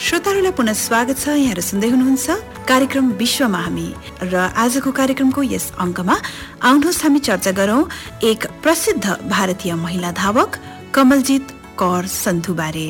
श्रोताहरूलाई पुनः स्वागत छ। यहाँहरू सुन्दै हुनुहुन्छ कार्यक्रम विश्वमा हामी र आजको कार्यक्रमको यस अङ्कमा आउनुहोस् हामी चर्चा गरौं एक प्रसिद्ध भारतीय महिला धावक कमलजीत कौर सन्धु बारे।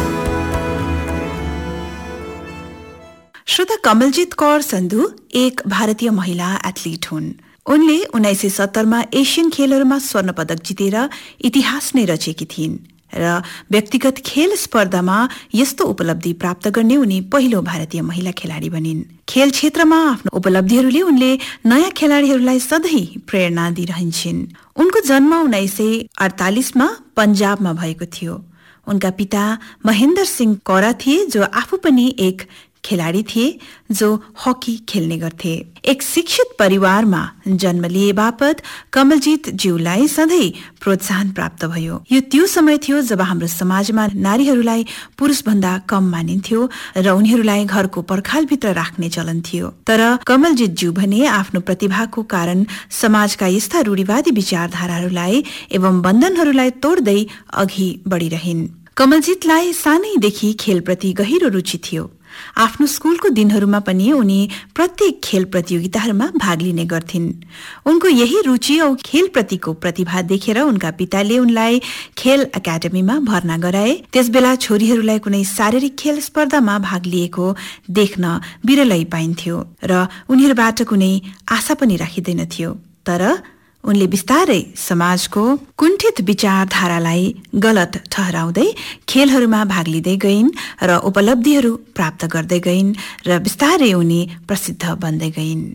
श्रोता, कमलजीत कौर सन्धु एक भारतीय महिला एथलिट हुन्। उनले 1970 मा एसियन खेलहरूमा स्वर्ण पदक जितेर इतिहास नै रचेकी थिइन् र व्यक्तिगत खेल स्पर्धामा यस्तो उपलब्धि प्राप्त गर्ने उनी पहिलो भारतीय महिला खेलाडी बनिन्। खेल क्षेत्रमा आफ्नो उपलब्धिहरूले उनले नयाँ खेलाडीहरूलाई सधैँ प्रेरणा दिइरहन्छन्। उनको जन्म 1948 मा पञ्जाबमा भएको थियो। उनका पिता महेन्द्र सिंह कौरा थिए, जो आफू पनि एक खेलाडी थिए जो हकी खेल्ने गर्थे। एक शिक्षित परिवारमा जन्म लिए बापत कमलजीत ज्यूलाई सधैँ प्रोत्साहन प्राप्त भयो। यो त्यो समय थियो जब हाम्रो समाजमा नारीहरूलाई पुरुषभन्दा कम मानिन्थ्यो र उनीहरूलाई घरको पर्खालभित्र राख्ने चलन थियो। तर कमलजीत ज्यू भने आफ्नो प्रतिभाको कारण समाजका यस्ता रूढिवादी विचारधाराहरूलाई एवं बन्धनहरूलाई तोड्दै अघि बढिरहन्। कमलजीतलाई सानैदेखि खेलप्रति गहिरो रुचि थियो। आफ्नो स्कुलको दिनहरूमा पनि उनी प्रत्येक खेल प्रतियोगिताहरूमा भाग लिने गर्थिन्। उनको यही रुचि औ खेलप्रतिको प्रतिभा देखेर उनका पिताले उनलाई खेल एकाडेमीमा भर्ना गराए। त्यसबेला छोरीहरूलाई कुनै शारीरिक खेल स्पर्धामा भाग लिएको देख्न बिरलै पाइन्थ्यो र उनीहरूबाट कुनै आशा पनि राखिँदैनथ्यो। तर उनले बिस्तारै समाजको कुण्ठित विचारधारालाई गलत ठहराउँदै खेलहरूमा भाग लिँदै गइन् र उपलब्धिहरू प्राप्त गर्दै गइन् र बिस्तारै उनी प्रसिद्ध बन्दै गइन्।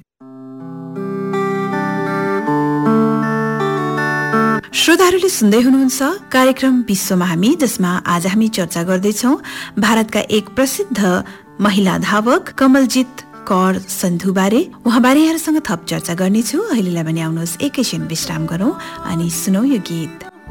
श्रोताहरूले सुन्दै हुनुहुन्छ कार्यक्रम विश्वमा हामी, जसमा आज हामी चर्चा गर्दैछौँ भारतका एक प्रसिद्ध महिला धावक कमलजीत कौर सन्धु बारे। उहाँबारे यहाँहरूसँग थप चर्चा गर्नेछु। अहिलेलाई भने आउनुहोस् एकैछिन विश्राम गरौँ अनि सुनौ यो गीत।